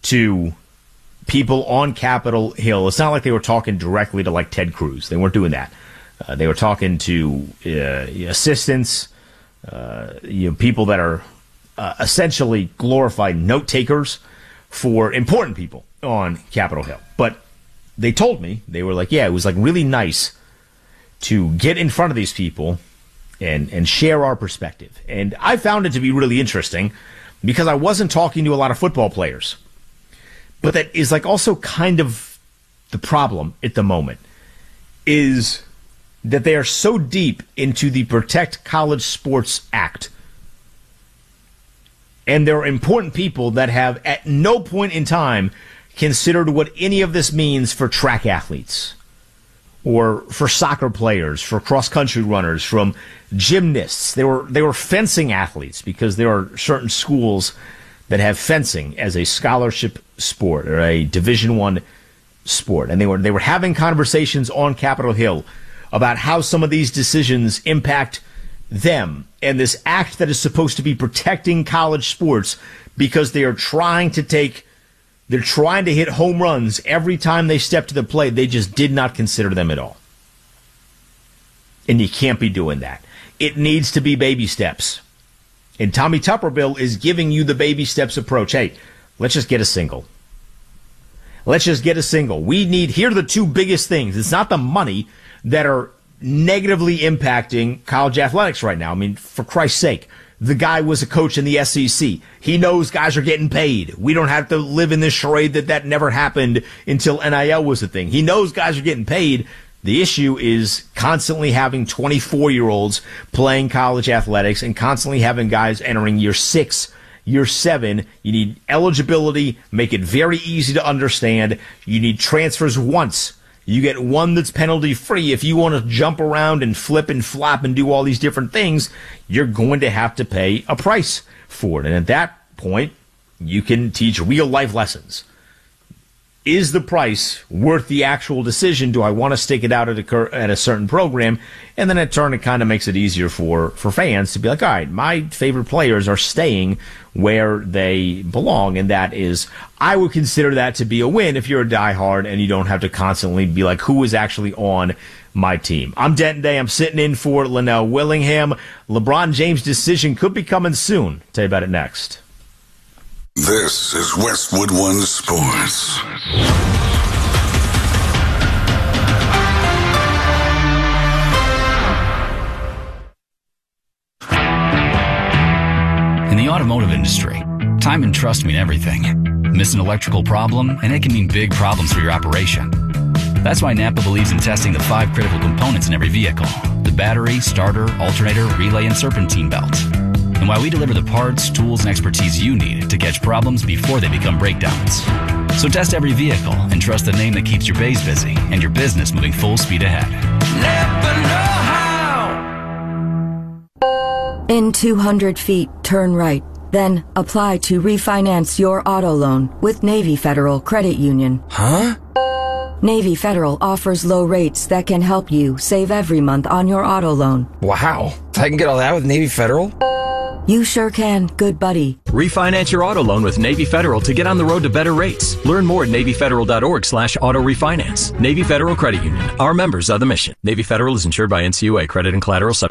to people on Capitol Hill. It's not like they were talking directly to like Ted Cruz. They weren't doing that. They were talking to assistants, people that are essentially glorified note takers for important people on Capitol Hill. But they told me, they were like, yeah, it was like really nice to get in front of these people and share our perspective. And I found it to be really interesting because I wasn't talking to a lot of football players. But that is like also kind of the problem at the moment is that they are so deep into the Protect College Sports Act. And there are important people that have at no point in time considered what any of this means for track athletes or for soccer players, for cross-country runners, from gymnasts. They were fencing athletes because there are certain schools that have fencing as a scholarship sport or a Division I sport. And they were having conversations on Capitol Hill about how some of these decisions impact them and this act that is supposed to be protecting college sports because they're trying to hit home runs every time they step to the plate. They just did not consider them at all. And you can't be doing that. It needs to be baby steps. And Tommy Tuberville is giving you the baby steps approach. Hey, let's just get a single. Let's just get a single. Here are the two biggest things. It's not the money that are negatively impacting college athletics right now. I mean, for Christ's sake, the guy was a coach in the SEC. He knows guys are getting paid. We don't have to live in this charade that never happened until NIL was a thing. He knows guys are getting paid. The issue is constantly having 24-year-olds playing college athletics and constantly having guys entering year 6, year 7. You need eligibility, make it very easy to understand. You need transfers once. You get one that's penalty free. If you want to jump around and flip and flop and do all these different things, you're going to have to pay a price for it. And at that point, you can teach real life lessons. Is the price worth the actual decision? Do I want to stick it out at a certain program? And then in turn, it kind of makes it easier for fans to be like, all right, my favorite players are staying where they belong. And that is, I would consider that to be a win if you're a diehard and you don't have to constantly be like, who is actually on my team? I'm Denton Day. I'm sitting in for Linnell Willingham. LeBron James' decision could be coming soon. Tell you about it next. This is Westwood One Sports. In the automotive industry, time and trust mean everything. Miss an electrical problem, and it can mean big problems for your operation. That's why Napa believes in testing the 5 critical components in every vehicle: the battery, starter, alternator, relay, and serpentine belt. And why we deliver the parts, tools, and expertise you need to catch problems before they become breakdowns. So test every vehicle and trust the name that keeps your bays busy and your business moving full speed ahead. Napa know-how. In 200 feet, turn right. Then apply to refinance your auto loan with Navy Federal Credit Union. Huh? Navy Federal offers low rates that can help you save every month on your auto loan. Wow. I can get all that with Navy Federal? You sure can, good buddy. Refinance your auto loan with Navy Federal to get on the road to better rates. Learn more at NavyFederal.org/auto refinance. Navy Federal Credit Union. Our members are the mission. Navy Federal is insured by NCUA. Credit and collateral